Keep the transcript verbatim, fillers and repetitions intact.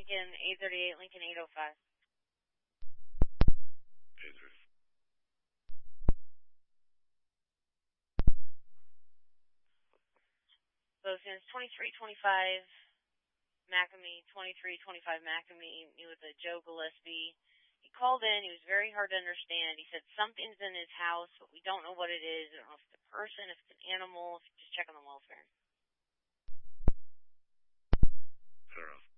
Lincoln eight thirty-eight, Lincoln eight oh five. eight thirty. So since twenty-three twenty-five McAmey, twenty-three twenty-five McAmey, he was a Joe Gillespie. He called in. He was very hard to understand. He said something's in his house, but we don't know what it is. I don't know if it's a person, if it's an animal, if you just check on the welfare. Fair enough.